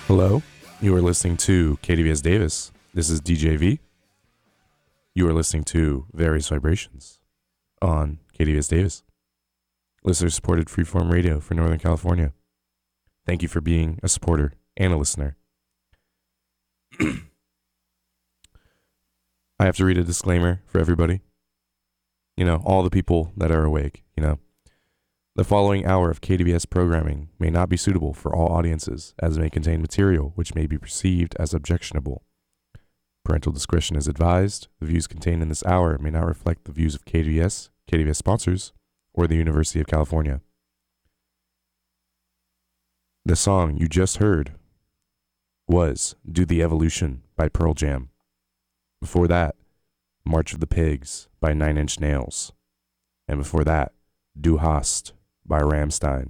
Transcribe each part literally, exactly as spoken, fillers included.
Hello, you are listening to K D V S Davis. This is D J V. You are listening to Various Vibrations on K D V S Davis. Listener-supported freeform radio for Northern California. Thank you for being a supporter and a listener. I have to read a disclaimer for everybody. You know, all the people that are awake, you know. The following hour of K D V S programming may not be suitable for all audiences, as it may contain material which may be perceived as objectionable. Parental discretion is advised. The views contained in this hour may not reflect the views of K D V S, K D V S sponsors, or the University of California. The song you just heard was Do the Evolution by Pearl Jam. Before that, March of the Pigs by Nine Inch Nails. And before that, Du Hast by Rammstein.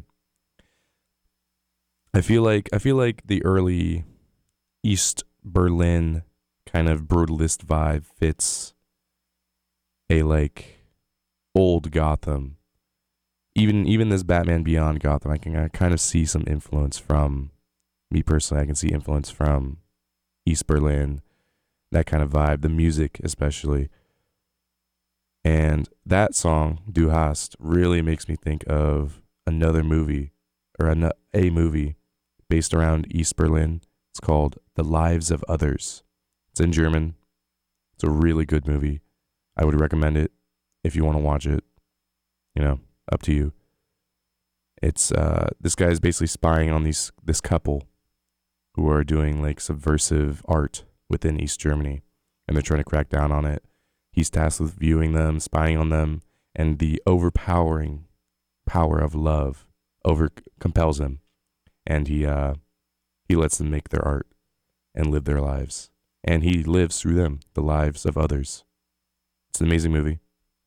I feel like I feel like the early East Berlin kind of brutalist vibe fits a like old Gotham. Even even this Batman Beyond Gotham, I can I kind of see some influence from me personally. I can see influence from East Berlin, that kind of vibe, the music especially. And that song, Du Hast, really makes me think of another movie, or a, a movie based around East Berlin. It's called The Lives of Others. It's in German. It's a really good movie. I would recommend it if you want to watch it. You know, up to you. It's, uh, this guy is basically spying on these this couple who are doing like subversive art within East Germany, and they're trying to crack down on it. He's tasked with viewing them, spying on them, and the overpowering power of love over compels him, and he uh, he lets them make their art and live their lives, and he lives through them, the lives of others. It's an amazing movie.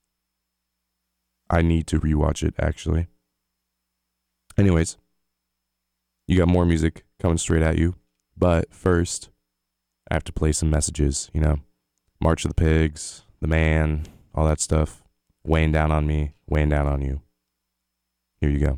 I need to rewatch it, actually. Anyways, you got more music coming straight at you, but first, I have to play some messages, you know, March of the Pigs, The Man, all that stuff, weighing down on me, weighing down on you. Here you go.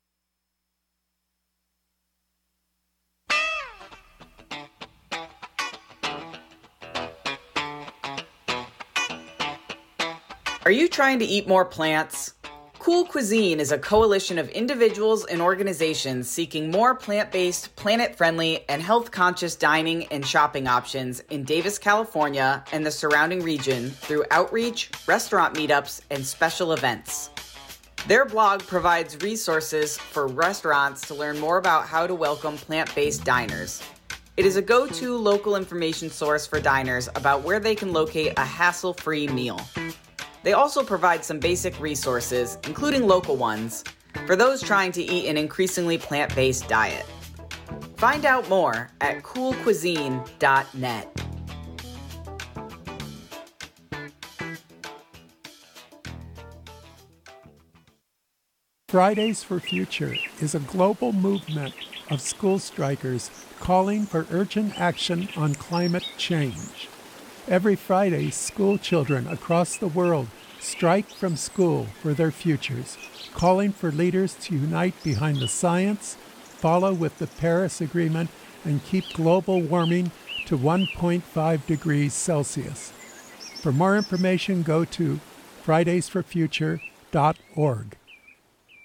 Are you trying to eat more plants? Cool Cuisine is a coalition of individuals and organizations seeking more plant-based, planet-friendly, and health-conscious dining and shopping options in Davis, California, and the surrounding region through outreach, restaurant meetups, and special events. Their blog provides resources for restaurants to learn more about how to welcome plant-based diners. It is a go-to local information source for diners about where they can locate a hassle-free meal. They also provide some basic resources, including local ones, for those trying to eat an increasingly plant-based diet. Find out more at cool cuisine dot net. Fridays for Future is a global movement of school strikers calling for urgent action on climate change. Every Friday, school children across the world strike from school for their futures, calling for leaders to unite behind the science, follow with the Paris Agreement, and keep global warming to one point five degrees Celsius. For more information, go to fridays for future dot org.